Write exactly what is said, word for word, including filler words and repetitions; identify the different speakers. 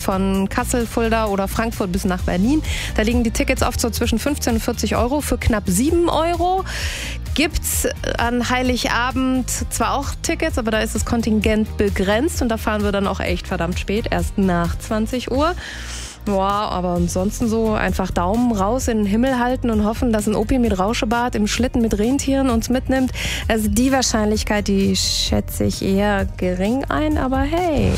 Speaker 1: von Kassel, Fulda oder Frankfurt bis nach Berlin. Da liegen die Tickets oft so zwischen fünfzehn und vierzig Euro. Für knapp sieben Euro gibt's an Heiligabend zwar auch Tickets, aber da ist das Kontingent begrenzt und da fahren wir dann auch echt verdammt spät, erst nach zwanzig Uhr. Ja, aber ansonsten so einfach Daumen raus in den Himmel halten und hoffen, dass ein Opi mit Rauschebart im Schlitten mit Rentieren uns mitnimmt. Also die Wahrscheinlichkeit, die schätze ich eher gering ein, aber hey.